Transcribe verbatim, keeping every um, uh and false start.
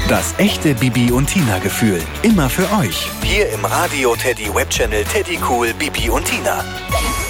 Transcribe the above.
Das echte Bibi und Tina Gefühl. Immer für euch. Hier im Radio Teddy Webchannel Teddy Cool Bibi und Tina.